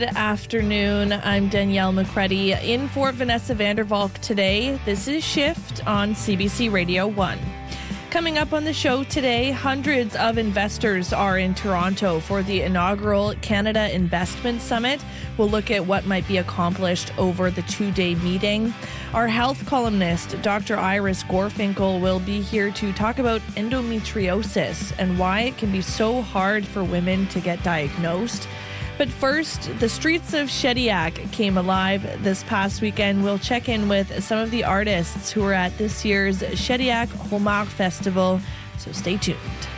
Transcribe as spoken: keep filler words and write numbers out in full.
Good afternoon. I'm Danielle McCready in for Vanessa Vandervalk today. This is Shift on C B C Radio one. Coming up on the show today, hundreds of investors are in Toronto for the inaugural Canada Investment Summit. We'll look at what might be accomplished over the two-day meeting. Our health columnist, Doctor Iris Gorfinkel, will be here to talk about endometriosis and why it can be so hard for women to get diagnosed. But first, the streets of Shediac came alive this past weekend. We'll check in with some of the artists who are at this year's Shediac Hallmark Festival, so stay tuned.